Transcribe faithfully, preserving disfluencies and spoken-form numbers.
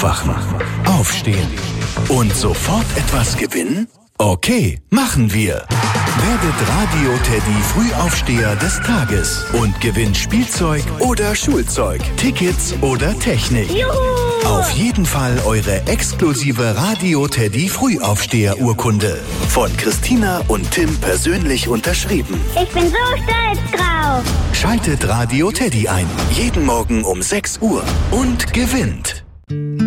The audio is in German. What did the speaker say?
Aufwachen, aufstehen und sofort etwas gewinnen? Okay, machen wir. Werdet Radio Teddy Frühaufsteher des Tages und gewinnt Spielzeug oder Schulzeug, Tickets oder Technik. Juhu! Auf jeden Fall eure exklusive Radio Teddy Frühaufsteher-Urkunde. Von Christina und Tim persönlich unterschrieben. Ich bin so stolz drauf. Schaltet Radio Teddy ein. Jeden Morgen um sechs Uhr und gewinnt.